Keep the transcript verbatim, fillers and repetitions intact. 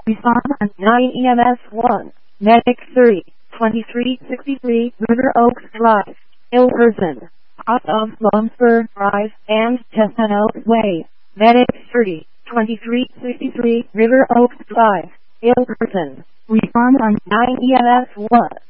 Respond on nine E M S one. Medic thirty, twenty-three sixty-three River Oaks Drive, ill person. Out of Lawnsburg Drive and Chestnut Way. Medic thirty, twenty-three sixty-three River Oaks Drive, ill person. Respond on nine E M S one.